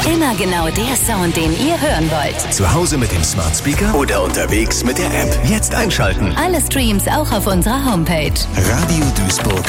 Immer genau der Sound, den ihr hören wollt. Zu Hause mit dem Smart Speaker oder unterwegs mit der App. Jetzt einschalten. Alle Streams auch auf unserer Homepage. Radio Duisburg.